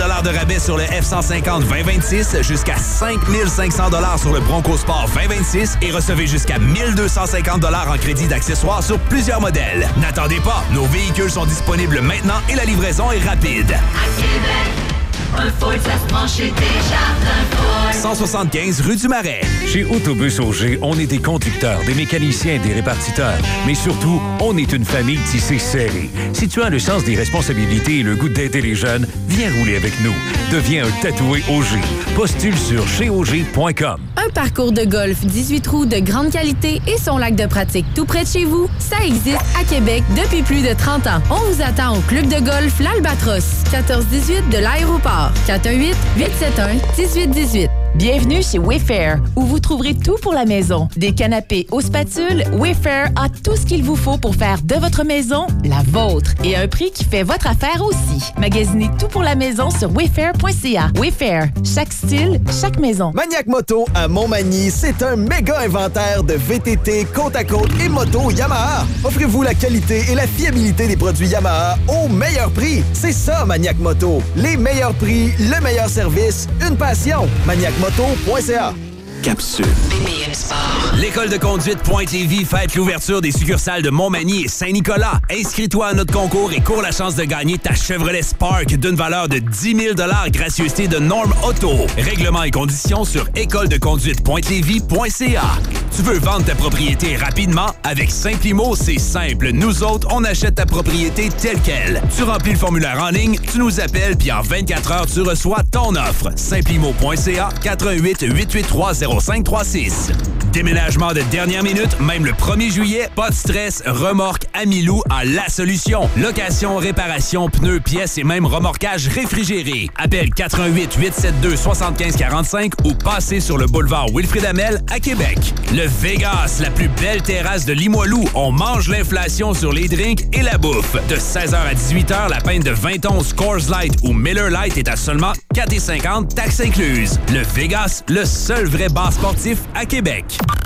de rabais sur le F-150 2026, jusqu'à 5 500 $ sur le Bronco Sport 2026 et recevez jusqu'à 1 250 $ en crédit d'accessoires sur plusieurs modèles. N'attendez pas, nos véhicules sont disponibles maintenant et la livraison est rapide. À Québec, un Ford, ça se branche chez Desjardins Ford. 175 rue du Marais. Chez Autobus Auger, on est des conducteurs, des mécaniciens, des répartiteurs. Mais surtout, on est une famille tissée serrée. Si tu as le sens des responsabilités et le goût d'aider les jeunes, viens rouler avec nous. Deviens un tatoué Auger. Postule sur cheauger.com. Un parcours de golf 18 trous de grande qualité et son lac de pratique tout près de chez vous, ça existe à Québec depuis plus de 30 ans. On vous attend au club de golf L'Albatros, 1418 de l'aéroport, 418-871-1818. Bienvenue chez Wayfair, où vous trouverez tout pour la maison. Des canapés aux spatules, Wayfair a tout ce qu'il vous faut pour faire de votre maison la vôtre. Et à un prix qui fait votre affaire aussi. Magasinez tout pour la maison sur wayfair.ca. Wayfair, chaque style, chaque maison. Maniac Moto à Montmagny, c'est un méga inventaire de VTT, côte à côte et moto Yamaha. Offrez-vous la qualité et la fiabilité des produits Yamaha au meilleur prix. C'est ça, Maniac Moto. Les meilleurs prix, le meilleur service, une passion. ManiacMoto.ca. Capsule. BPM Sport. L'École de conduite Pointe-Lévis fête l'ouverture des succursales de Montmagny et Saint-Nicolas. Inscris-toi à notre concours et cours la chance de gagner ta Chevrolet Spark d'une valeur de 10 000 $, gracieuseté de Norm Auto. Règlements et conditions sur écoledeconduitepointlévis.ca. Tu veux vendre ta propriété rapidement? Avec Simplimo, c'est simple. Nous autres, on achète ta propriété telle quelle. Tu remplis le formulaire en ligne, tu nous appelles, puis en 24 heures, tu reçois ton offre. Simplimo.ca, 418-883-0536. Déménagement de dernière minute, même le 1er juillet, pas de stress, remorque Amilou a la solution. Location, réparation, pneus, pièces et même remorquage réfrigéré. Appelle 418-872-7545 ou passez sur le boulevard Wilfrid Hamel à Québec. Le Vegas, la plus belle terrasse de Limoilou. On mange l'inflation sur les drinks et la bouffe. De 16h à 18h, la pinte de 20 onces Coors Light ou Miller Light est à seulement 4,50 taxes incluses. Le Vegas, le seul vrai bar sportif à Québec.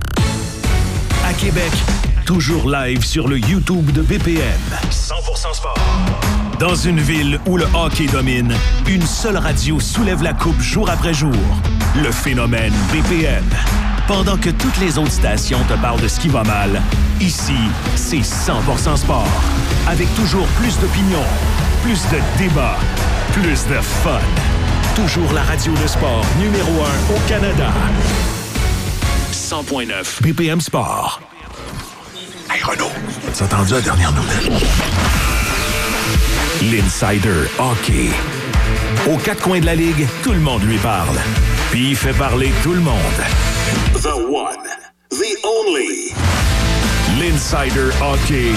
À Québec, toujours live sur le YouTube de BPM. 100% sport. Dans une ville où le hockey domine, une seule radio soulève la coupe jour après jour. Le phénomène BPM. Pendant que toutes les autres stations te parlent de ce qui va mal, ici, c'est 100% sport. Avec toujours plus d'opinions, plus de débats, plus de fun. Toujours la radio de sport numéro 1 au Canada. 100.9 BPM Sport. Hey Renaud, t'as entendu la dernière nouvelle? L'Insider Hockey. Aux quatre coins de la Ligue, tout le monde lui parle. Puis il fait parler tout le monde. The one, the only. L'Insider Hockey.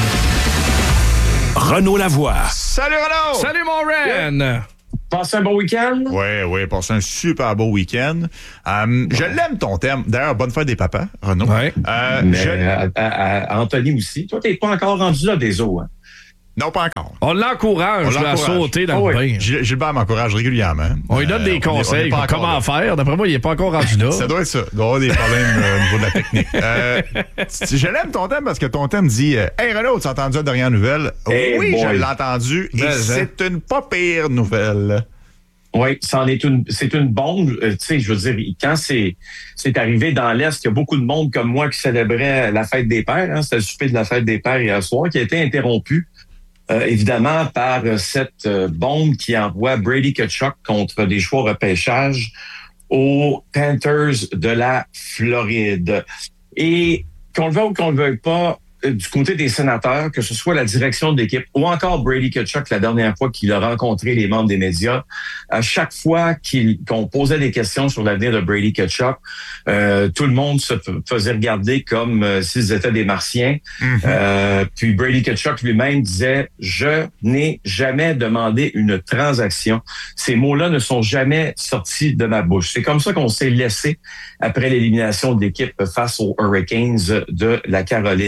Renaud Lavoie. Salut Renaud! Salut mon Ren! Passez un bon week-end? Oui, passez un super beau week-end. Je l'aime ton thème. D'ailleurs, bonne fête des papas, Renaud. Ouais. Anthony aussi. Toi, t'es pas encore rendu là des eaux, hein? Non, pas encore. On l'encourage à sauter dans le bain. Gilbert m'encourage régulièrement. On lui donne des conseils. Comment faire. D'après moi, il n'est pas encore rendu là. Ça doit être ça. Il doit y avoir des problèmes au niveau de la technique. Je l'aime ton thème parce que ton thème dit Hey Renaud, tu as entendu la dernière nouvelle? Oui, je l'ai entendu. Et c'est une pas pire nouvelle. Oui, c'est une bombe. Tu sais, je veux dire, quand c'est arrivé dans l'Est, il y a beaucoup de monde comme moi qui célébrait la fête des pères. Hein, c'était le souper de la fête des pères hier soir, qui a été interrompu. Évidemment, par cette bombe qui envoie Brady Tkachuk contre des choix repêchage aux Panthers de la Floride. Et qu'on le veuille ou qu'on le veuille pas, du côté des sénateurs, que ce soit la direction de l'équipe ou encore Brady Tkachuk, la dernière fois qu'il a rencontré les membres des médias, à chaque fois qu'on posait des questions sur l'avenir de Brady Tkachuk, tout le monde se faisait regarder comme s'ils étaient des Martiens. Puis Brady Tkachuk lui-même disait « Je n'ai jamais demandé une transaction. » Ces mots-là ne sont jamais sortis de ma bouche. C'est comme ça qu'on s'est laissé après l'élimination de l'équipe face aux Hurricanes de la Caroline.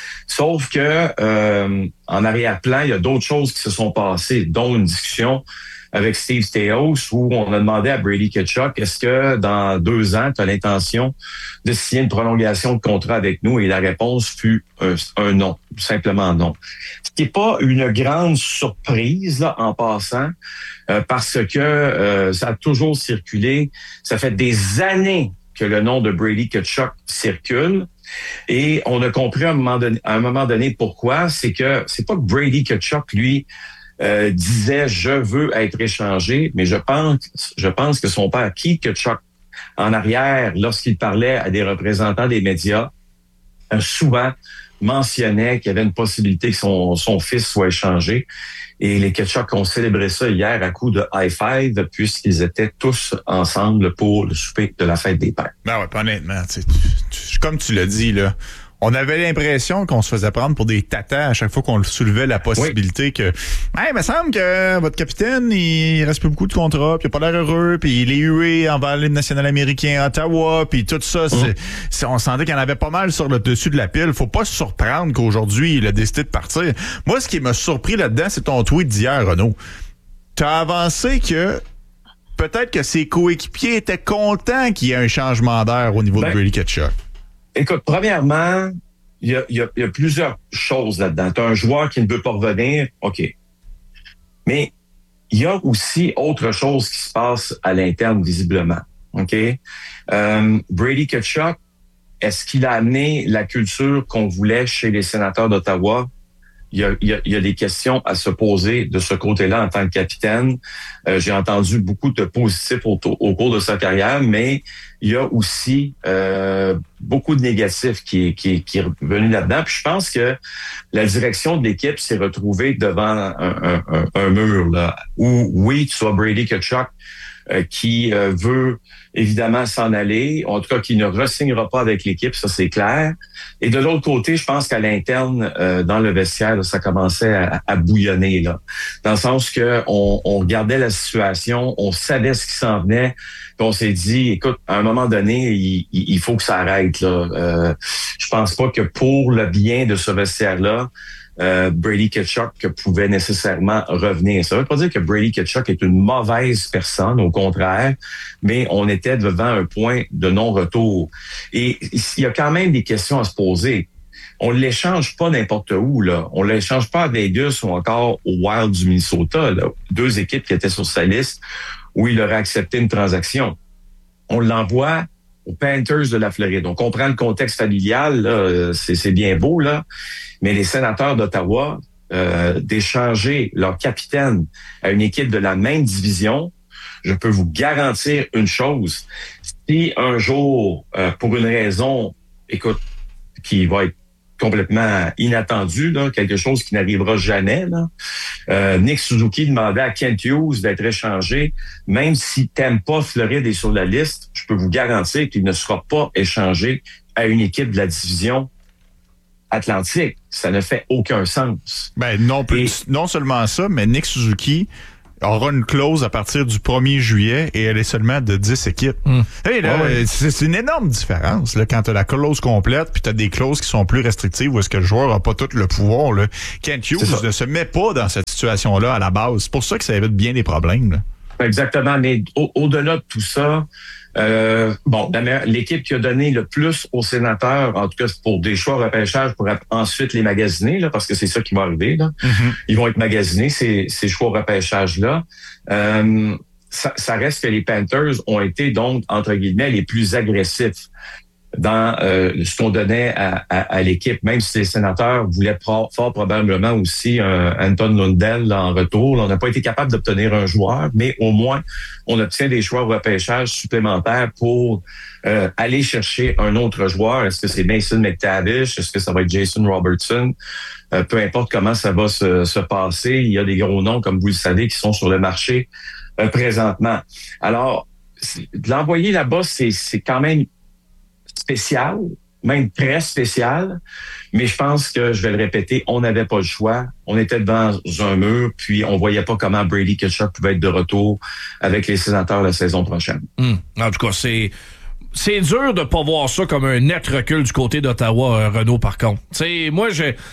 Sauf que en arrière-plan, il y a d'autres choses qui se sont passées, dont une discussion avec Steve Staios où on a demandé à Brady Tkachuk, est-ce que dans 2 ans, tu as l'intention de signer une prolongation de contrat avec nous? Et la réponse fut un non, simplement non. Ce qui n'est pas une grande surprise là, en passant, parce que ça a toujours circulé. Ça fait des années que le nom de Brady Tkachuk circule. Et on a compris à un moment donné pourquoi. C'est que c'est pas que Brady Tkachuk, lui, disait « je veux être échangé », mais je pense que son père, Keith Tkachuk, en arrière, lorsqu'il parlait à des représentants des médias, souvent mentionnait qu'il y avait une possibilité que son fils soit échangé. Et les Tkachuk ont célébré ça hier à coup de high-five, puisqu'ils étaient tous ensemble pour le souper de la fête des pères. Ben ouais, honnêtement, comme tu l'as dit, là, on avait l'impression qu'on se faisait prendre pour des tatas à chaque fois qu'on soulevait la possibilité que il me semble que votre capitaine, il reste plus beaucoup de contrats, puis il a pas l'air heureux, puis il est hué envers l'hymne national américain à Ottawa, puis tout ça, on sentait qu'il y en avait pas mal sur le dessus de la pile. Faut pas se surprendre qu'aujourd'hui, il a décidé de partir. Moi, ce qui m'a surpris là-dedans, c'est ton tweet d'hier, Renaud. T'as avancé que peut-être que ses coéquipiers étaient contents qu'il y ait un changement d'air au niveau de Brady Tkachuk. Écoute, premièrement, il y a plusieurs choses là-dedans. Tu as un joueur qui ne veut pas revenir, OK. Mais il y a aussi autre chose qui se passe à l'interne, visiblement. OK? Brady Tkachuk, est-ce qu'il a amené la culture qu'on voulait chez les sénateurs d'Ottawa? Il y a des questions à se poser de ce côté-là en tant que capitaine. J'ai entendu beaucoup de positifs au cours de sa carrière, mais il y a aussi beaucoup de négatifs qui est revenu là-dedans. Puis je pense que la direction de l'équipe s'est retrouvée devant un mur là, où oui, tu as Brady Tkachuk qui veut évidemment s'en aller, en tout cas qui ne re-signera pas avec l'équipe, ça c'est clair. Et de l'autre côté, je pense qu'à l'interne, dans le vestiaire, là, ça commençait à bouillonner, là, dans le sens que on regardait la situation, on savait ce qui s'en venait, puis on s'est dit, écoute, à un moment donné, il faut que ça arrête. Là. Je pense pas que pour le bien de ce vestiaire-là, Brady Tkachuk pouvait nécessairement revenir. Ça veut pas dire que Brady Tkachuk est une mauvaise personne, au contraire, mais on était devant un point de non-retour. Et il y a quand même des questions à se poser. On ne l'échange pas n'importe où, là. On ne l'échange pas à Vegas ou encore au Wild du Minnesota, là. 2 équipes qui étaient sur sa liste où il aurait accepté une transaction. On l'envoie aux Panthers de la Floride. On comprend le contexte familial, là, c'est bien beau, là, mais les sénateurs d'Ottawa, d'échanger leur capitaine à une équipe de la même division, je peux vous garantir une chose. Si un jour, pour une raison, écoute, qui va être complètement inattendu, là, quelque chose qui n'arrivera jamais, là. Nick Suzuki demandait à Kent Hughes d'être échangé. Même si Tampa, Floride est sur la liste, je peux vous garantir qu'il ne sera pas échangé à une équipe de la division Atlantique. Ça ne fait aucun sens. Ben non seulement ça, mais Nick Suzuki aura une clause à partir du 1er juillet et elle est seulement de 10 équipes. Hey, là, c'est une énorme différence là, quand tu as la clause complète puis tu as des clauses qui sont plus restrictives où est-ce que le joueur n'a pas tout le pouvoir. Là. Kent Hughes ne se met pas dans cette situation-là à la base. C'est pour ça que ça évite bien des problèmes. Là. Exactement, mais au-delà de tout ça, l'équipe qui a donné le plus aux sénateurs, en tout cas pour des choix repêchage, pour ensuite les magasiner, là, parce que c'est ça qui va arriver. Là. Ils vont être magasinés, ces choix repêchage-là. Ça reste que les Panthers ont été donc, entre guillemets, les plus agressifs dans ce qu'on donnait à l'équipe, même si les sénateurs voulaient fort probablement aussi Anton Lundell là, en retour. Là, on n'a pas été capable d'obtenir un joueur, mais au moins, on obtient des choix au repêchage supplémentaires pour aller chercher un autre joueur. Est-ce que c'est Mason McTavish? Est-ce que ça va être Jason Robertson? Peu importe comment ça va se passer, il y a des gros noms, comme vous le savez, qui sont sur le marché présentement. Alors, de l'envoyer là-bas, c'est quand même spécial, même très spécial, mais je pense que, je vais le répéter, on n'avait pas le choix. On était devant un mur, puis on voyait pas comment Brady Tkachuk pouvait être de retour avec les sénateurs la saison prochaine. En tout cas, c'est dur de pas voir ça comme un net recul du côté d'Ottawa, Renaud, par contre. T'sais, moi,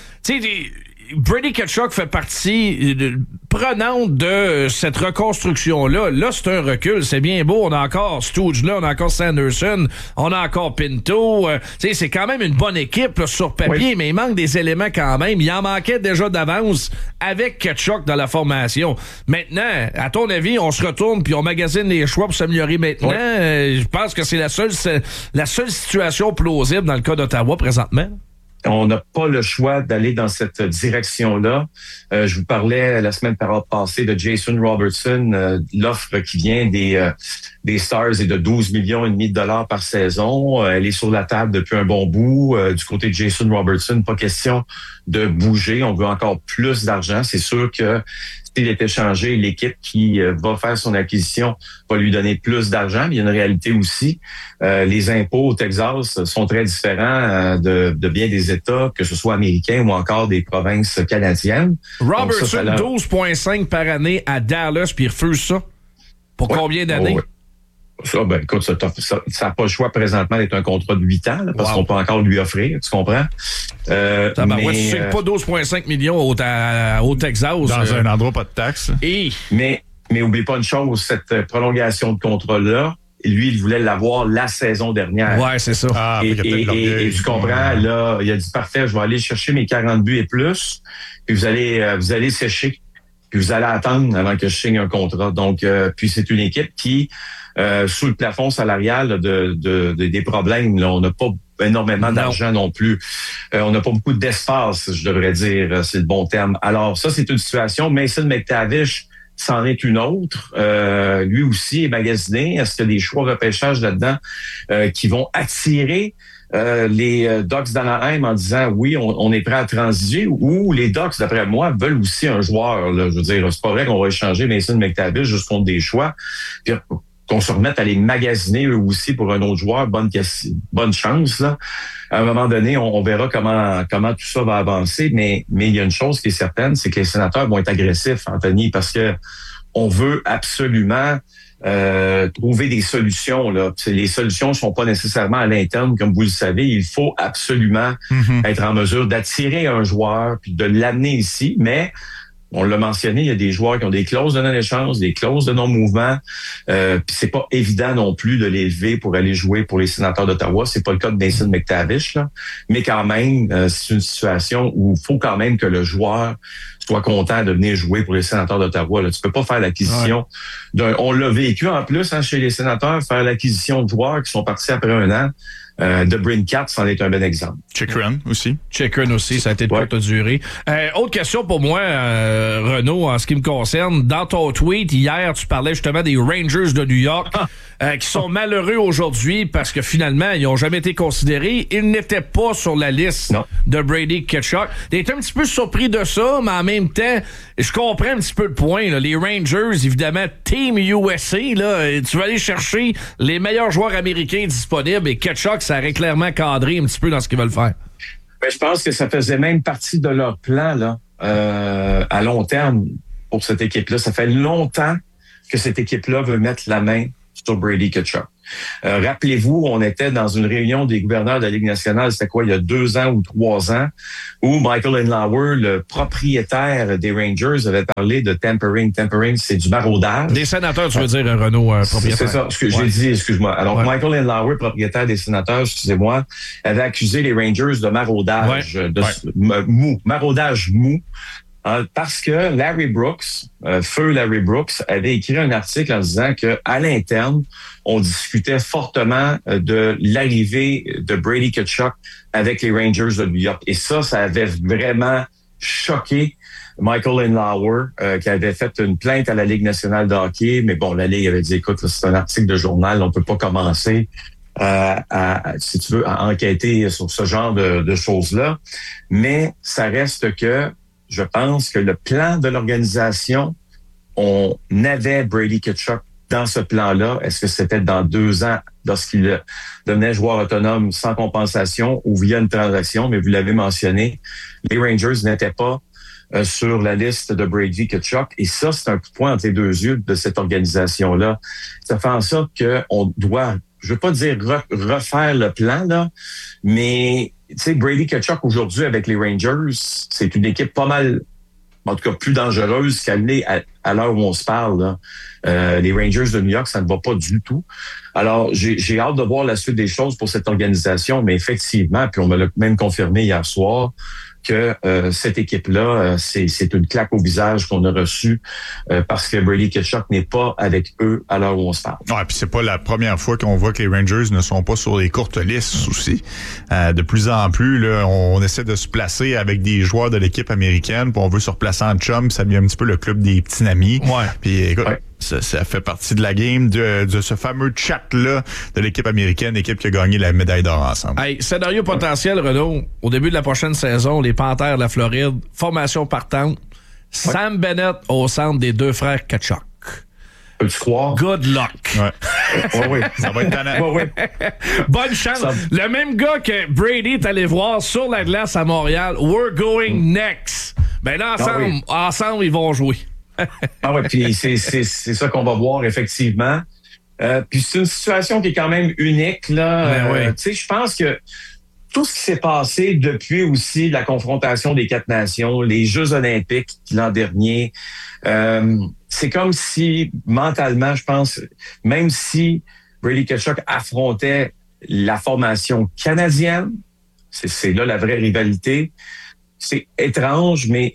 Brady Tkachuk fait partie prenante de cette reconstruction-là. Là, c'est un recul. C'est bien beau. On a encore Stooge là, on a encore Sanderson, on a encore Pinto. C'est quand même une bonne équipe là, sur papier, mais il manque des éléments quand même. Il en manquait déjà d'avance avec Tkachuk dans la formation. Maintenant, à ton avis, on se retourne puis on magasine les choix pour s'améliorer maintenant. Je pense que c'est la seule situation plausible dans le cas d'Ottawa présentement. On n'a pas le choix d'aller dans cette direction-là. Je vous parlais la semaine passée de Jason Robertson, l'offre qui vient des Stars est de 12,5 millions de dollars par saison. Elle est sur la table depuis un bon bout. Du côté de Jason Robertson, pas question de bouger. On veut encore plus d'argent. C'est sûr que s'il est échangé, l'équipe qui va faire son acquisition va lui donner plus d'argent. Mais il y a une réalité aussi. Les impôts au Texas sont très différents de bien des États, que ce soit américains ou encore des provinces canadiennes. Robertson, 12,5 par année à Dallas, puis il refuse ça. Pour combien d'années? Ça, écoute, ça n'a pas le choix présentement d'être un contrat de 8 ans, là, parce qu'on peut encore lui offrir, tu comprends? Tu sais pas 12,5 millions au Texas. Dans un endroit pas de taxes. Mais oublie pas une chose, cette prolongation de contrat-là, lui, il voulait l'avoir la saison dernière. Ouais, c'est ça. Et tu comprends, là, il a dit, parfait, je vais aller chercher mes 40 buts et plus, puis vous allez sécher, puis vous allez attendre avant que je signe un contrat. Donc, puis c'est une équipe qui, sous le plafond salarial des problèmes, là, on n'a pas énormément d'argent non plus. On n'a pas beaucoup d'espace, je devrais dire, c'est le bon terme. Alors, ça, c'est une situation. Mason McTavish, c'en est une autre. Lui aussi est magasiné. Est-ce qu'il y a des choix repêchage là-dedans qui vont attirer les Ducks d'Anaheim en disant oui, on est prêt à transiger, ou les Ducks, d'après moi, veulent aussi un joueur. Là, je veux dire, c'est pas vrai qu'on va échanger Mason McTavish juste contre des choix. Puis qu'on se remette à les magasiner eux aussi pour un autre joueur, bonne chance. Là. À un moment donné, on verra comment tout ça va avancer, mais il y a une chose qui est certaine, c'est que les sénateurs vont être agressifs, Anthony, parce que on veut absolument trouver des solutions. Là. Les solutions ne sont pas nécessairement à l'interne, comme vous le savez. Il faut absolument être en mesure d'attirer un joueur puis de l'amener ici, mais on l'a mentionné, il y a des joueurs qui ont des clauses de non-échange, des clauses de non-mouvement. Puis c'est pas évident non plus de les lever pour aller jouer pour les Sénateurs d'Ottawa. C'est pas le cas de Mason McTavish, là. Mais quand même, c'est une situation où il faut quand même que le joueur soit content de venir jouer pour les Sénateurs d'Ottawa. Là. Tu peux pas faire l'acquisition d'un... On l'a vécu en plus chez les Sénateurs, faire l'acquisition de joueurs qui sont partis après un an. De Brincat, c'en est un bon exemple. Chikrin aussi, ça a été de courte durée. Autre question pour moi, Renaud, en ce qui me concerne. Dans ton tweet, hier, tu parlais justement des Rangers de New York qui sont malheureux aujourd'hui parce que finalement, ils n'ont jamais été considérés. Ils n'étaient pas sur la liste de Brady Tkachuk. T'es un petit peu surpris de ça, mais en même temps, je comprends un petit peu le point. Là. Les Rangers, évidemment, Team USA, là, tu vas aller chercher les meilleurs joueurs américains disponibles et Tkachuk, ça aurait clairement cadré un petit peu dans ce qu'ils veulent faire. Ben, je pense que ça faisait même partie de leur plan là, à long terme pour cette équipe-là. Ça fait longtemps que cette équipe-là veut mettre la main sur Brady Tkachuk. Rappelez-vous, on était dans une réunion des gouverneurs de la Ligue nationale, c'était quoi, il y a 2 ans ou 3 ans, où Michael Andlauer, le propriétaire des Rangers, avait parlé de tampering. Tampering, c'est du maraudage. Des sénateurs, tu veux dire, Renaud, propriétaire. C'est ça, ce que j'ai dit, excuse-moi. Alors, Michael Andlauer, propriétaire des sénateurs, excusez-moi, avait accusé les Rangers de maraudage, maraudage mou. Parce que Larry Brooks, feu Larry Brooks, avait écrit un article en disant que à l'interne, on discutait fortement de l'arrivée de Brady Tkachuk avec les Rangers de New York. Et ça avait vraiment choqué Michael Andlauer, qui avait fait une plainte à la Ligue nationale de hockey. Mais bon, la Ligue avait dit, écoute, là, c'est un article de journal, on peut pas commencer si tu veux, à enquêter sur ce genre de choses-là. Mais ça reste que je pense que le plan de l'organisation, on avait Brady Tkachuk dans ce plan-là. Est-ce que c'était dans 2 ans lorsqu'il devenait joueur autonome sans compensation ou via une transaction? Mais vous l'avez mentionné, les Rangers n'étaient pas sur la liste de Brady Tkachuk. Et ça, c'est un coup de poing entre les deux yeux de cette organisation-là. Ça fait en sorte qu'on doit je veux pas dire refaire le plan, là, mais tu sais, Brady Tkachuk aujourd'hui avec les Rangers, c'est une équipe pas mal, en tout cas plus dangereuse qu'elle l'est à l'heure où on se parle, là. Les Rangers de New York, ça ne va pas du tout. Alors, j'ai hâte de voir la suite des choses pour cette organisation, mais effectivement, puis on me l'a même confirmé hier soir, que cette équipe-là, c'est une claque au visage qu'on a reçue parce que Brady Tkachuk n'est pas avec eux à l'heure où on se parle. Ouais, puis c'est pas la première fois qu'on voit que les Rangers ne sont pas sur les courtes listes aussi. De plus en plus, là, on essaie de se placer avec des joueurs de l'équipe américaine, puis on veut se replacer en chum, puis ça devient un petit peu le club des petits amis. Ouais. Puis écoute, ça fait partie de la game de ce fameux chat-là de l'équipe américaine, l'équipe qui a gagné la médaille d'or ensemble. Hey, scénario potentiel, Renaud. Au début de la prochaine saison, les Panthères de la Floride, formation partante, Sam Bennett au centre des deux frères Tkachuk. Peux-tu croire? Good luck. Ouais. Oui, ça va être tannant. Bonne chance. Le même gars que Brady est allé voir sur la glace à Montréal, we're going next. Ben là, ensemble, ils vont jouer. Puis c'est ça qu'on va voir, effectivement. Puis c'est une situation qui est quand même unique, là. Tu sais, je pense que tout ce qui s'est passé depuis aussi la confrontation des 4 nations, les Jeux olympiques l'an dernier, c'est comme si, mentalement, je pense, même si Brady Tkachuk affrontait la formation canadienne, c'est là la vraie rivalité. C'est étrange, mais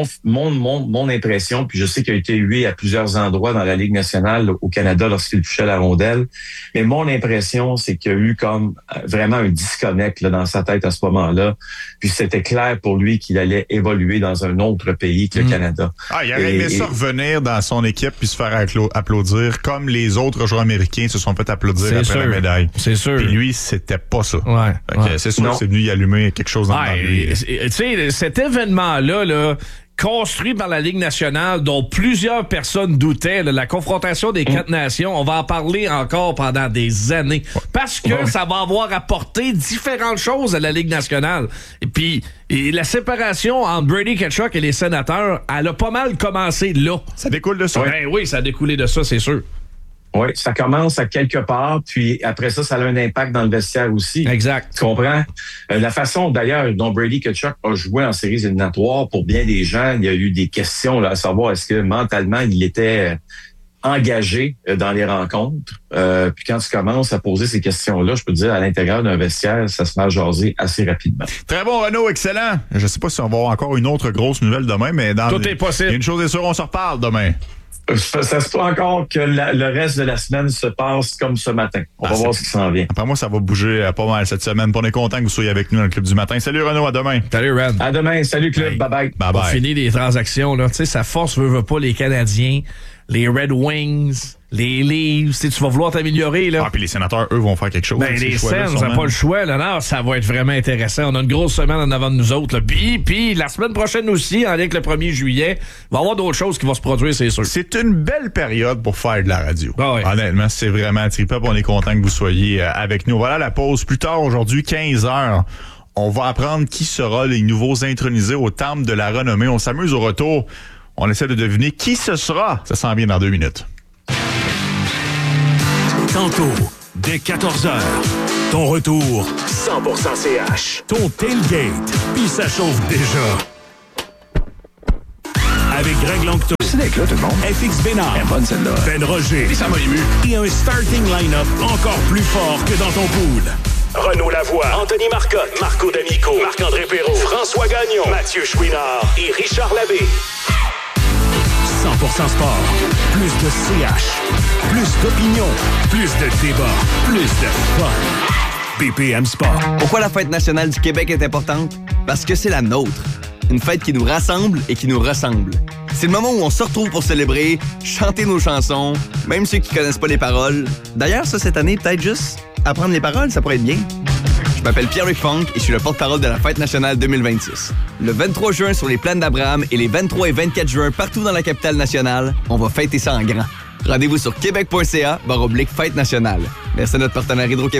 mon impression, puis je sais qu'il a été hué à plusieurs endroits dans la Ligue nationale au Canada lorsqu'il touchait la rondelle, mais mon impression, c'est qu'il y a eu comme vraiment un disconnect là, dans sa tête à ce moment-là. Puis c'était clair pour lui qu'il allait évoluer dans un autre pays que le Canada. Il aurait aimé ça revenir dans son équipe puis se faire applaudir comme les autres joueurs américains se sont fait applaudir après la médaille. C'est sûr. Puis lui, c'était pas ça. Ouais. C'est sûr que c'est venu y allumer quelque chose dans lui. Tu sais, cet événement-là, là, construit par la Ligue nationale, dont plusieurs personnes doutaient, là, la confrontation des 4 nations, on va en parler encore pendant des années. Parce que ça va avoir apporté différentes choses à la Ligue nationale. Et puis, la séparation entre Brady Tkachuk et les Sénateurs, elle a pas mal commencé là. Ça découle de ça. Ben oui, ça a découlé de ça, c'est sûr. Oui, ça commence à quelque part, puis après ça, ça a un impact dans le vestiaire aussi. Exact. Tu comprends? La façon, d'ailleurs, dont Brady Tkachuk a joué en séries éliminatoires, pour bien des gens, il y a eu des questions là, à savoir est-ce que mentalement, il était engagé dans les rencontres. Puis quand tu commences à poser ces questions-là, je peux te dire, à l'intérieur d'un vestiaire, ça se met à jaser assez rapidement. Très bon, Renaud, excellent. Je ne sais pas si on va avoir encore une autre grosse nouvelle demain, mais tout est possible. Une chose est sûre, on se reparle demain. Ça se peut encore que le reste de la semaine se passe comme ce matin. On va voir ce qui s'en vient. Après moi, ça va bouger pas mal cette semaine. On est content que vous soyez avec nous dans le Club du matin. Salut Renaud, à demain. Salut Ren. À demain. Salut Club. Bye bye. On finit les transactions, là. Tu sais, ça force veut pas les Canadiens, les Red Wings, les Leafs. Tu vas vouloir t'améliorer, là. Puis les Sénateurs, eux, vont faire quelque chose. Ben, les Sens, on n'a pas le choix, là. Non, ça va être vraiment intéressant. On a une grosse semaine en avant de nous autres, là. Puis la semaine prochaine aussi, en lien avec le 1er juillet, il va y avoir d'autres choses qui vont se produire, c'est sûr. C'est une belle période pour faire de la radio. Ouais. Honnêtement, c'est vraiment trippant. On est content que vous soyez avec nous. Voilà la pause. Plus tard aujourd'hui, 15h. On va apprendre qui sera les nouveaux intronisés au Temple de la Renommée. On s'amuse au retour. On essaie de deviner qui ce sera. Ça s'en vient dans 2 minutes. Tantôt, dès 14h, ton retour 100% CH. Ton tailgate, puis ça chauffe déjà. Avec Greg Longton, là, tout le monde. FX Bénard, bonne celle-là. Ben Roger, Et ça m'a ému. et un starting line-up encore plus fort que dans ton pool. Renaud Lavoie, Anthony Marcotte, Marco D'Amico, Marc-André Perrault, François Gagnon, Mathieu Chouinard et Richard Labbé. 100% sport, plus de CH, plus d'opinion, plus de débat, plus de fun. BPM Sport. Pourquoi la fête nationale du Québec est importante? Parce que c'est la nôtre. Une fête qui nous rassemble et qui nous ressemble. C'est le moment où on se retrouve pour célébrer, chanter nos chansons, même ceux qui connaissent pas les paroles. D'ailleurs, ça, cette année, peut-être juste apprendre les paroles, ça pourrait être bien. Je m'appelle Pierre-Luc Funk et je suis le porte-parole de la Fête nationale 2026. Le 23 juin sur les plaines d'Abraham et les 23 et 24 juin partout dans la capitale nationale, on va fêter ça en grand. Rendez-vous sur québec.ca/fête nationale. Merci à notre partenaire Hydro-Québec,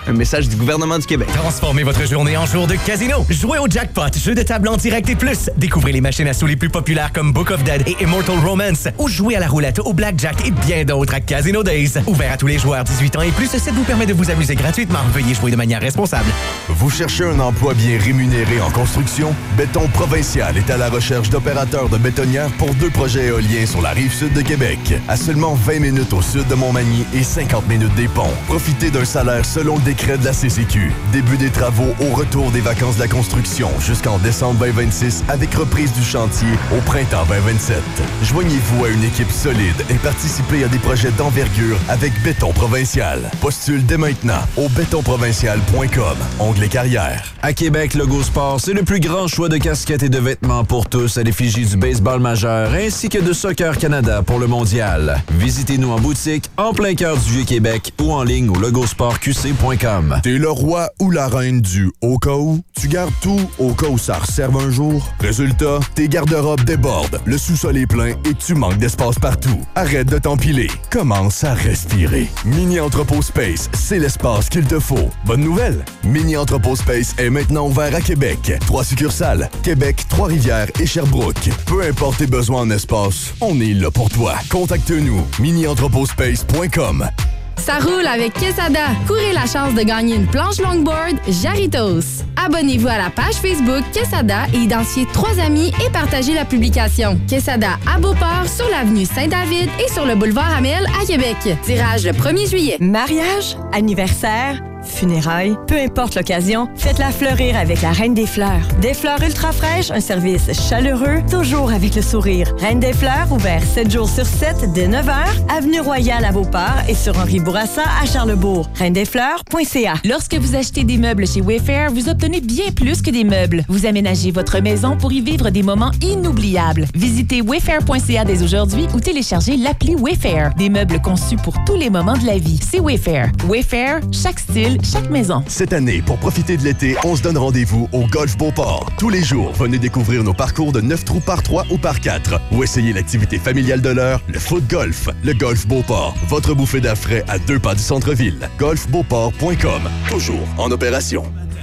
Un message du gouvernement du Québec. Transformez votre journée en jour de casino. Jouez au jackpot, jeu de table en direct et plus. Découvrez les machines à sous les plus populaires comme Book of Dead et Immortal Romance. Ou jouez à la roulette, au blackjack et bien d'autres à Casino Days. Ouvert à tous les joueurs 18 ans et plus, ce site vous permet de vous amuser gratuitement. Veuillez jouer de manière responsable. Vous cherchez un emploi bien rémunéré en construction? Béton Provincial est à la recherche d'opérateurs de bétonnières pour 2 projets éoliens sur la rive sud de Québec. À seulement 20 minutes au sud de Montmagny et 50 minutes des ponts. Profitez d'un salaire selon le décret de la CCQ. Début des travaux au retour des vacances de la construction jusqu'en décembre 2026 avec reprise du chantier au printemps 2027. Joignez-vous à une équipe solide et participez à des projets d'envergure avec Béton Provincial. Postule dès maintenant au bétonprovincial.com. Onglet carrière. À Québec, Logo Sport, c'est le plus grand choix de casquettes et de vêtements pour tous à l'effigie du baseball majeur ainsi que de Soccer Canada pour le mondial. Visitez-nous en boutique, en plein cœur du Vieux-Québec ou en ligne au logosportqc.com. T'es le roi ou la reine du au cas où? Tu gardes tout au cas où ça resserve un jour? Résultat, tes garde-robes débordent, le sous-sol est plein et tu manques d'espace partout. Arrête de t'empiler. Commence à respirer. Mini Entrepôt Space, c'est l'espace qu'il te faut. Bonne nouvelle! Mini Entrepôt Space est maintenant ouvert à Québec. 3 succursales, Québec, Trois-Rivières et Sherbrooke. Peu importe tes besoins en espace, on est là pour toi. Contacte-nous, minientrepotspace.com. Ça roule avec Quesada. Courez la chance de gagner une planche longboard Jarritos. Abonnez-vous à la page Facebook Quesada et identifiez 3 amis et partagez la publication. Quesada à Beauport, sur l'avenue Saint-David et sur le boulevard Amel à Québec. Tirage le 1er juillet. Mariage, anniversaire, funérailles, peu importe l'occasion, faites-la fleurir avec la Reine des Fleurs. Des fleurs ultra fraîches, un service chaleureux, toujours avec le sourire. Reine des Fleurs, ouvert 7 jours sur 7 dès 9h, avenue Royale à Beauport et sur Henri Bourassa à Charlesbourg. reindesfleurs.ca. Lorsque vous achetez des meubles chez Wayfair, vous obtenez bien plus que des meubles. Vous aménagez votre maison pour y vivre des moments inoubliables. Visitez wayfair.ca dès aujourd'hui ou téléchargez l'appli Wayfair. Des meubles conçus pour tous les moments de la vie. C'est Wayfair. Wayfair, chaque style, chaque maison. Cette année, pour profiter de l'été, on se donne rendez-vous au Golf Beauport. Tous les jours, venez découvrir nos parcours de 9 trous par 3 ou par 4 ou essayez l'activité familiale de l'heure, le foot golf. Le Golf Beauport, votre bouffée d'air frais à 2 pas du centre-ville. golfbeauport.com, toujours en opération.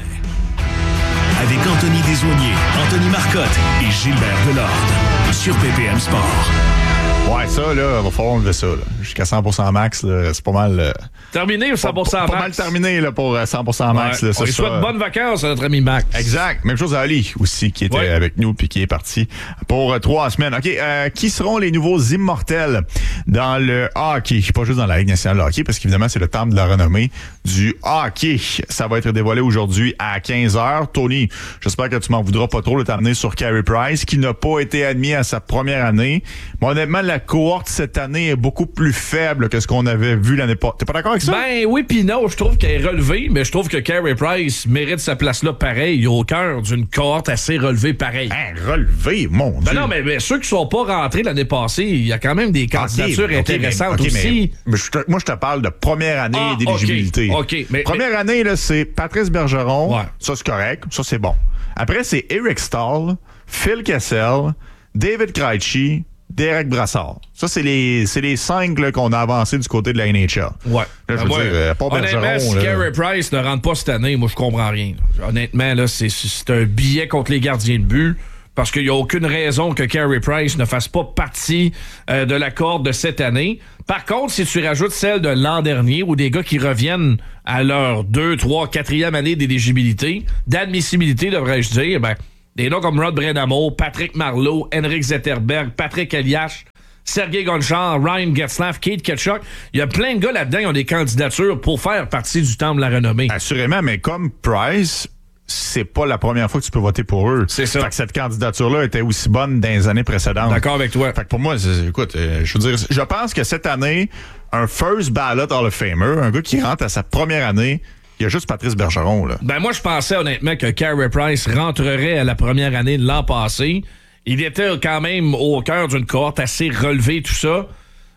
Avec Anthony Desaulniers, Anthony Marcotte et Gilbert Delorde sur PPM Sport. Ouais, ça, là, va falloir enlever ça. Là. Jusqu'à 100% max, là, c'est pas mal... terminé ou 100% max? Pas mal terminé là, pour 100% max. Ouais. Là, on lui souhaite bonnes vacances à notre ami Max. Exact. Même chose à Ali aussi, qui était avec nous puis qui est parti pour 3 semaines. OK, qui seront les nouveaux immortels dans le hockey? Pas juste dans la Ligue nationale de hockey, parce qu'évidemment, c'est le temple de la renommée du hockey. Ça va être dévoilé aujourd'hui à 15h. Tony, j'espère que tu m'en voudras pas trop de t'amener sur Carey Price, qui n'a pas été admis à sa première année. Mais honnêtement, la cohorte cette année est beaucoup plus faible que ce qu'on avait vu l'année passée. T'es pas d'accord avec ça? Ben oui pis non, je trouve qu'elle est relevée, mais je trouve que Carey Price mérite sa place là pareil, au cœur d'une cohorte assez relevée pareil. Hein, relevée, mon Dieu! Ben non, mais ceux qui sont pas rentrés l'année passée, il y a quand même des candidatures intéressantes aussi. Mais moi, je te parle de première année d'éligibilité. OK. Première année, là, c'est Patrice Bergeron. Ouais. Ça, c'est correct. Ça, c'est bon. Après, c'est Eric Stahl, Phil Kessel, David Krejci, Derek Brassard. Ça, c'est les 5 là, qu'on a avancé du côté de la NHL. Ouais. Là, je veux dire, pas honnêtement, Bergeron. Si Carey Price ne rentre pas cette année, moi, je comprends rien. Honnêtement, là, c'est un billet contre les gardiens de but. Parce qu'il n'y a aucune raison que Carey Price ne fasse pas partie de la cohorte de cette année. Par contre, si tu rajoutes celle de l'an dernier, ou des gars qui reviennent à leur 2, 3, 4e année d'éligibilité, d'admissibilité, devrais-je dire, ben, des noms comme Rod Brenamo, Patrick Marleau, Henrik Zetterberg, Patrick Elias, Sergei Gonchar, Ryan Getzlaf, Kate Ketchuk. Il y a plein de gars là-dedans qui ont des candidatures pour faire partie du temple de la renommée. Assurément, mais comme Price, c'est pas la première fois que tu peux voter pour eux. C'est ça. Fait que cette candidature-là était aussi bonne dans les années précédentes. D'accord avec toi. Fait que pour moi, écoute, je veux dire, je pense que cette année, un first ballot Hall of Famer, un gars qui rentre à sa première année, il y a juste Patrice Bergeron, là. Ben, moi, je pensais honnêtement que Carey Price rentrerait à la première année de l'an passé. Il était quand même au cœur d'une cohorte assez relevée, tout ça.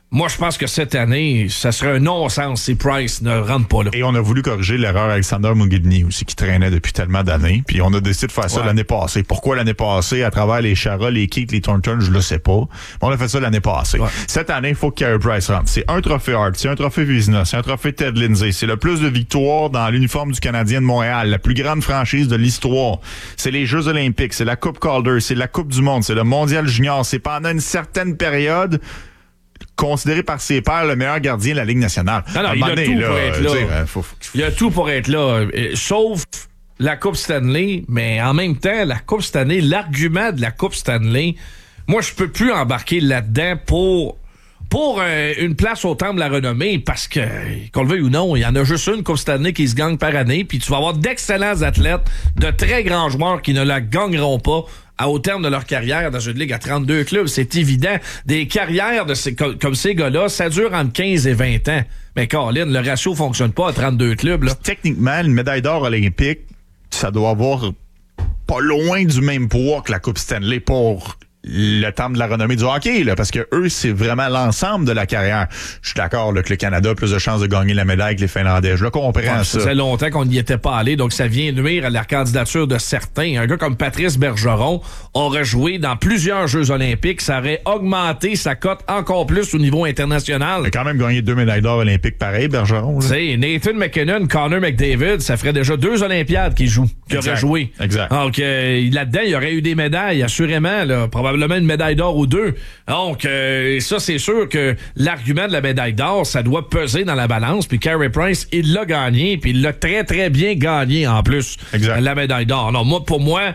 moi, je pense que cette année, ça serait un non-sens si Price ne rentre pas là. Et on a voulu corriger l'erreur Alexander Mogilny aussi, qui traînait depuis tellement d'années. Puis on a décidé de faire ça l'année passée. Pourquoi l'année passée, à travers les Chara, les Keith, les Thornton, je le sais pas. On a fait ça l'année passée. Ouais. Cette année, il faut que Carey Price rentre. C'est un trophée Hart, c'est un trophée Vizina, c'est un trophée Ted Lindsay. C'est le plus de victoires dans l'uniforme du Canadien de Montréal, la plus grande franchise de l'histoire. C'est les Jeux olympiques, c'est la Coupe Calder, c'est la Coupe du monde, c'est le Mondial junior. C'est pendant une certaine période considéré par ses pairs le meilleur gardien de la Ligue nationale. Non, il a tout pour être là. Il a tout pour être là, sauf la Coupe Stanley, mais en même temps, la Coupe Stanley, l'argument de la Coupe Stanley, moi, je peux plus embarquer là-dedans pour une place au Temple de la Renommée, parce que, qu'on le veuille ou non, il y en a juste une Coupe Stanley qui se gagne par année, puis tu vas avoir d'excellents athlètes, de très grands joueurs qui ne la gagneront pas au terme de leur carrière dans une ligue à 32 clubs. C'est évident. Des carrières comme ces gars-là, ça dure entre 15 et 20 ans. Mais Colin, le ratio fonctionne pas à 32 clubs. Là. Techniquement, une médaille d'or olympique, ça doit avoir pas loin du même poids que la Coupe Stanley pour le Temple de la Renommée du hockey, là, parce que eux, c'est vraiment l'ensemble de la carrière. Je suis d'accord là, que le Canada a plus de chances de gagner la médaille que les Finlandais. Je le comprends, ça. Ça fait longtemps qu'on n'y était pas allé, donc ça vient nuire à la candidature de certains. Un gars comme Patrice Bergeron aurait joué dans plusieurs Jeux olympiques. Ça aurait augmenté sa cote encore plus au niveau international. Il a quand même gagné 2 médailles d'or olympiques pareil, Bergeron. C'est Nathan McKinnon, Connor McDavid, ça ferait déjà 2 Olympiades qu'il aurait joué. Exact. Donc, là-dedans, il y aurait eu des médailles, assurément, là, probablement une médaille d'or ou 2. Donc, ça, c'est sûr que l'argument de la médaille d'or, ça doit peser dans la balance. Puis Carey Price, il l'a gagné, puis il l'a très, très bien gagné en plus. Exact. La médaille d'or. Non, pour moi,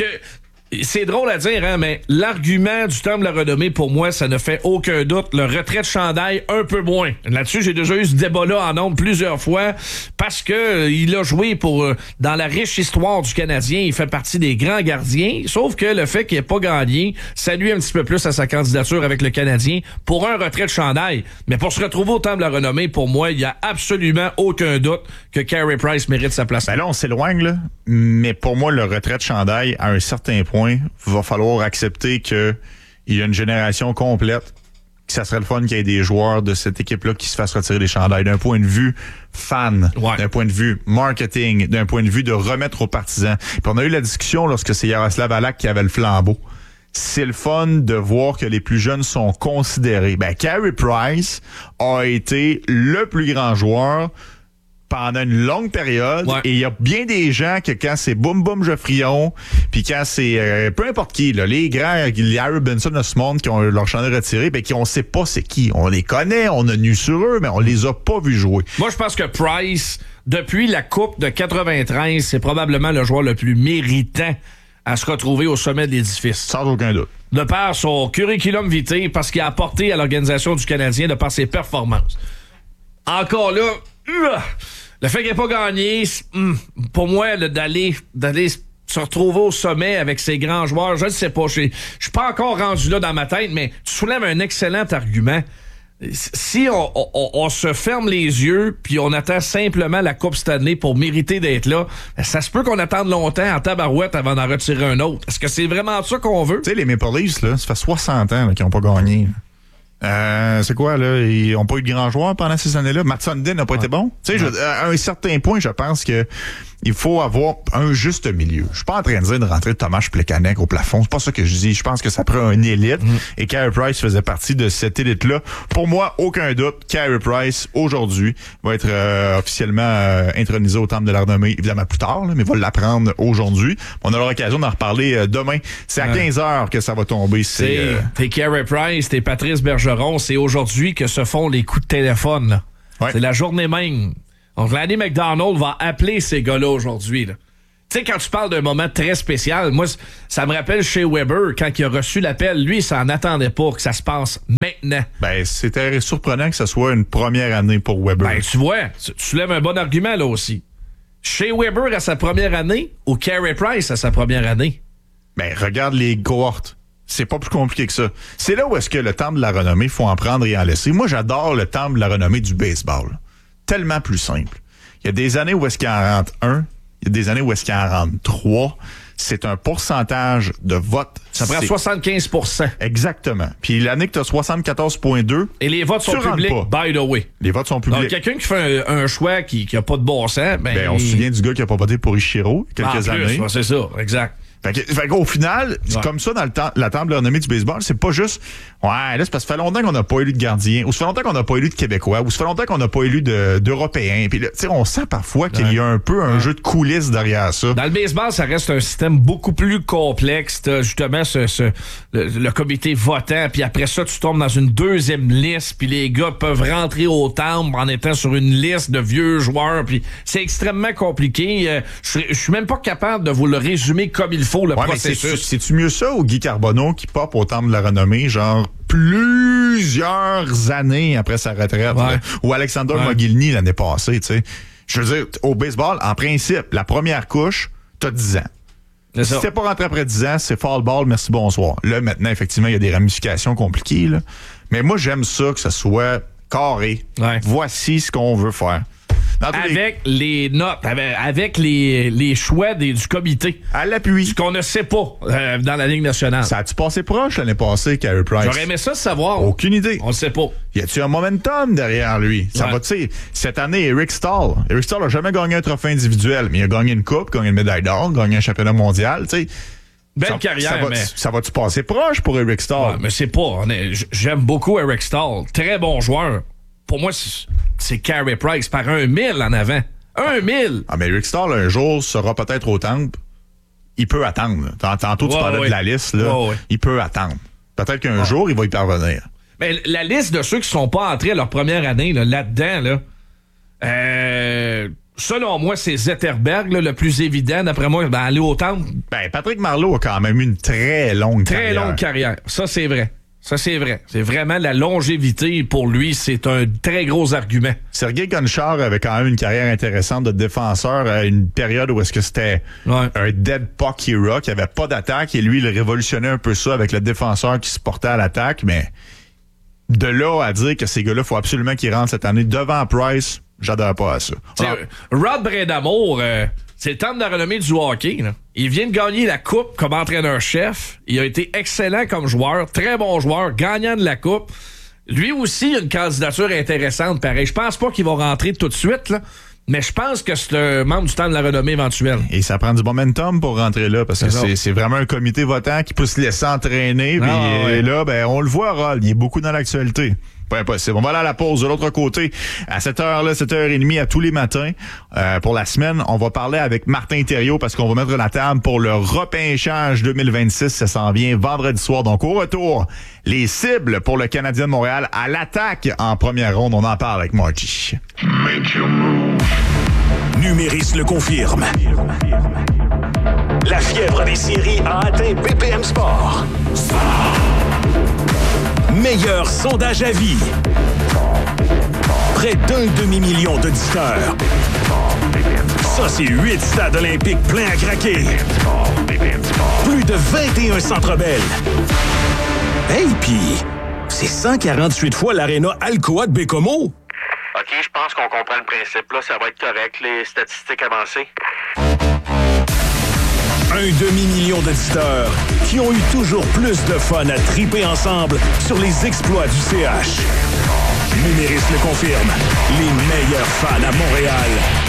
c'est drôle à dire, hein, mais l'argument du Temple de la Renommée, pour moi, ça ne fait aucun doute. Le retrait de chandail, un peu moins. Là-dessus, j'ai déjà eu ce débat-là en nombre plusieurs fois parce que il a joué dans la riche histoire du Canadien. Il fait partie des grands gardiens. Sauf que le fait qu'il n'ait pas gagné, ça nuit un petit peu plus à sa candidature avec le Canadien pour un retrait de chandail. Mais pour se retrouver au Temple de la Renommée, pour moi, il n'y a absolument aucun doute que Carey Price mérite sa place. Ben là, on s'éloigne, là. Mais pour moi, le retrait de chandail, à un certain point, va falloir accepter qu'il y a une génération complète, que ça serait le fun qu'il y ait des joueurs de cette équipe-là qui se fassent retirer des chandails. D'un point de vue fan, d'un point de vue marketing, d'un point de vue de remettre aux partisans. Puis on a eu la discussion lorsque c'est Yaroslav Halak qui avait le flambeau. C'est le fun de voir que les plus jeunes sont considérés. Ben, Carey Price a été le plus grand joueur pendant une longue période, et il y a bien des gens que quand c'est Boum Boum Geoffrion, puis quand c'est peu importe qui, là, les grands, les Harry Benson de ce monde qui ont leur chandail retiré, ben qui on sait pas c'est qui. On les connaît, on a nu sur eux, mais on les a pas vus jouer. Moi, je pense que Price, depuis la Coupe de 93, c'est probablement le joueur le plus méritant à se retrouver au sommet de l'édifice. Sans aucun doute. De par son curriculum vitae, parce qu'il a apporté à l'organisation du Canadien, de par ses performances. Encore là, le fait qu'il n'ait pas gagné, pour moi, d'aller se retrouver au sommet avec ces grands joueurs, je ne sais pas. Je suis pas encore rendu là dans ma tête, mais tu soulèves un excellent argument. Si on se ferme les yeux puis on attend simplement la Coupe Stanley pour mériter d'être là, ça se peut qu'on attende longtemps en tabarouette avant d'en retirer un autre. Est-ce que c'est vraiment ça qu'on veut? Tu sais, les Maple Leafs, là, ça fait 60 ans qu'ils n'ont pas gagné. C'est quoi, là? Ils n'ont pas eu de grands joueurs pendant ces années-là. Matt Sundin n'a pas été bon. Tu sais, à un certain point, je pense que il faut avoir un juste milieu. Je suis pas en train de dire de rentrer Tomáš Plekanec au plafond. C'est pas ça que je dis. Je pense que ça prend une élite. Et Carey Price faisait partie de cette élite-là. Pour moi, aucun doute, Carey Price, aujourd'hui, va être officiellement intronisé au Temple de la Renommée, évidemment plus tard, là, mais va l'apprendre aujourd'hui. On aura l'occasion d'en reparler demain. C'est à 15h que ça va tomber. T'es Carey Price, t'es Patrice Bergeron. C'est aujourd'hui que se font les coups de téléphone. Là. Ouais. C'est la journée même. Donc, Lanny McDonald va appeler ces gars-là aujourd'hui. Tu sais, quand tu parles d'un moment très spécial, moi, ça me rappelle chez Weber, quand il a reçu l'appel, lui, il s'en attendait pas que ça se passe maintenant. Ben, c'était surprenant que ce soit une première année pour Weber. Ben, tu vois, tu soulèves un bon argument, là aussi. Chez Weber à sa première année ou Carey Price à sa première année? Ben, regarde les cohortes. C'est pas plus compliqué que ça. C'est là où est-ce que le Temple de la Renommée, il faut en prendre et en laisser. Moi, j'adore le Temple de la Renommée du baseball. Tellement plus simple. Il y a des années où est-ce qu'il en rentre un, il y a des années où est-ce qu'il en rentre 3. c'est un pourcentage de vote. Ça prend 75%. Exactement. Puis l'année que tu as 74,2... Et les votes sont publics, by the way. Les votes sont publics. Donc, quelqu'un qui fait un choix qui a pas de bon sens... on se souvient du gars qui a pas voté pour Ichiro il y a quelques années. C'est ça, exact. Fait qu'au final, c'est comme ça dans la table de renommée du baseball, c'est pas juste là, c'est parce que ça fait longtemps qu'on n'a pas élu de gardien, ou ça fait longtemps qu'on n'a pas élu de Québécois, ou ça fait longtemps qu'on n'a pas élu d'Européens. Puis là, on sent parfois qu'il y a un peu un jeu de coulisses derrière ça. Dans le baseball, ça reste un système beaucoup plus complexe. T'as justement le comité votant, puis après ça, tu tombes dans une deuxième liste, puis les gars peuvent rentrer au temple en étant sur une liste de vieux joueurs, puis c'est extrêmement compliqué. Je suis même pas capable de vous le résumer comme il faut, le processus. C'est-tu mieux ça ou Guy Carbonneau qui pop au temple de la renommée, genre plusieurs années après sa retraite, ou Alexander Mogilny l'année passée, tu sais. Je veux dire, au baseball, en principe, la première couche, t'as 10 ans. Si t'es pas rentré après 10 ans, c'est fall ball, merci, bonsoir. Là, maintenant, effectivement, il y a des ramifications compliquées, là. Mais moi, j'aime ça que ça soit carré. Voici ce qu'on veut faire. Avec les notes, avec les choix du comité. À l'appui. Ce qu'on ne sait pas dans la Ligue nationale. Ça a-tu passé proche l'année passée, Carey Price? J'aurais aimé ça savoir. Aucune idée. On le sait pas. Y a-tu un momentum derrière lui? Ça va, tu sais, cette année, Eric Stahl. Eric Stahl a jamais gagné un trophée individuel, mais il a gagné une coupe, gagné une médaille d'or, gagné un championnat mondial, tu sais. Belle carrière, mais... Ça va-tu passer proche pour Eric Stahl? Ouais, mais c'est pas... J'aime beaucoup Eric Stahl. Très bon joueur. Pour moi, c'est Carey Price par 1,000 en avant. 1,000! Ah, mais Eric Stahl, un jour, sera peut-être au temple. Il peut attendre. Tantôt, tu parlais de la liste, là. Il peut attendre. Peut-être qu'un jour, il va y parvenir. Mais la liste de ceux qui sont pas entrés à leur première année, là-dedans, selon moi, c'est Zetterberg, le plus évident. D'après moi, aller au temple. Patrick Marleau a quand même eu une très longue carrière. Très longue carrière. Ça, c'est vrai. Ça, c'est vrai. C'est vraiment la longévité pour lui, c'est un très gros argument. Sergei Gonchar avait quand même une carrière intéressante de défenseur à une période où est-ce que c'était un dead puck hero, qui avait pas d'attaque, et lui, il révolutionnait un peu ça avec le défenseur qui se portait à l'attaque, mais de là à dire que ces gars-là, faut absolument qu'ils rentrent cette année devant Price, j'adore pas à ça. Rod Brindamour, c'est le temps de la renommée du hockey, là. Il vient de gagner la coupe comme entraîneur-chef. Il a été excellent comme joueur, très bon joueur, gagnant de la coupe. Lui aussi, il a une candidature intéressante, pareil. Je pense pas qu'il va rentrer tout de suite, là, mais je pense que c'est un membre du temps de la renommée éventuelle. Et ça prend du momentum pour rentrer là, parce que c'est vraiment un comité votant qui peut se laisser entraîner. Et là, on le voit, Rod, il est beaucoup dans l'actualité. Pas impossible. On va aller à la pause de l'autre côté. À cette heure-là, 7h30 à tous les matins. Pour la semaine, on va parler avec Martin Thériault parce qu'on va mettre la table pour le repêchage 2026. Ça s'en vient vendredi soir. Donc, au retour, les cibles pour le Canadien de Montréal à l'attaque en première ronde. On en parle avec Marty. Numéris le confirme. La fièvre des séries a atteint BPM Sport. Meilleur sondage à vie. Près d'un demi-million d'auditeurs. Ça, c'est 8 stades olympiques pleins à craquer. Plus de 21 Centre Bell. Hey, pis c'est 148 fois l'aréna Alcoa de Bécomo. OK, je pense qu'on comprend le principe. Là, ça va être correct, les statistiques avancées. Un demi-million d'auditeurs qui ont eu toujours plus de fun à triper ensemble sur les exploits du CH. Numéris le confirme. Les meilleurs fans à Montréal